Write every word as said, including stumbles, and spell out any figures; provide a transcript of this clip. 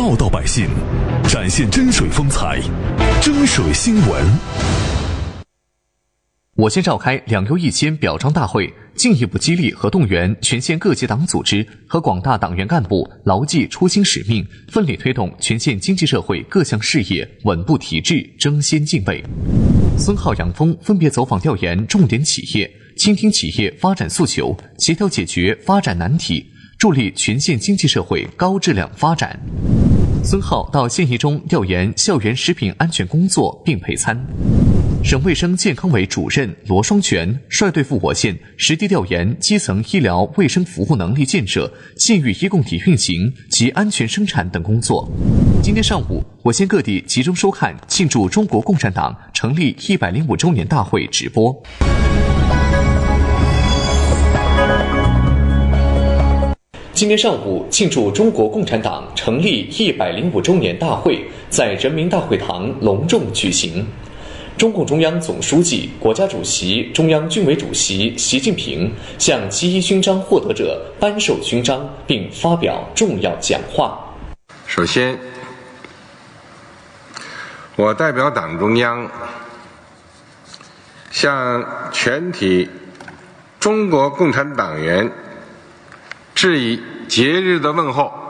报道百姓，展现真水风采，真水新闻。 我县召开两优一签表彰大会，进一步激励和动员全县各级党组织和广大党员干部牢记初心使命，奋力推动全县经济社会各项事业稳步提质，争先进位。孙浩、杨峰分别走访调研重点企业，倾听企业发展诉求，协调解决发展难题，助力全县经济社会高质量发展。孙浩到县一中调研校园食品安全工作并配餐。省卫生健康委主任罗双全率队赴我县实地调研基层医疗卫生服务能力建设、县域医供体运行及安全生产等工作。今天上午，我县各地集中收看庆祝中国共产党成立一百零五周年大会直播。今天上午，庆祝中国共产党成立一百零五周年大会在人民大会堂隆重举行。中共中央总书记、国家主席、中央军委主席习近平向七一勋章获得者颁授勋章，并发表重要讲话。 首先，我代表党中央向全体中国共产党员致以节日的问候。